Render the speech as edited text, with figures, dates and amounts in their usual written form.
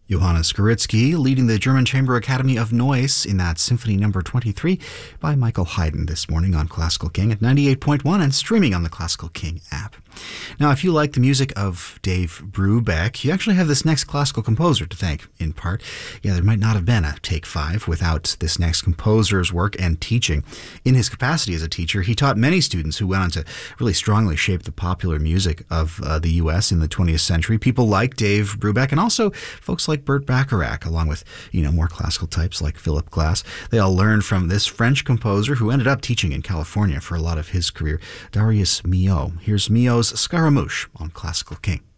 Johannes Gouritzky leading the German Chamber Academy of Noise in that Symphony No. 23 by Michael Haydn this morning on Classical King at 98.1 and streaming on the Classical King app. Now, if you like the music of Dave Brubeck, you actually have this next classical composer to thank, in part. Yeah, there might not have been a Take 5 without this next composer's work and teaching. In his capacity as a teacher, he taught many students who went on to really strongly shape the popular music of the U.S. in the 20th century. People like Dave Brubeck and also folks like Burt Bacharach, along with, more classical types like Philip Glass. They all learned from this French composer who ended up teaching in California for a lot of his career, Darius Milhaud. Here's Milhaud's Scaramouche on Classical King.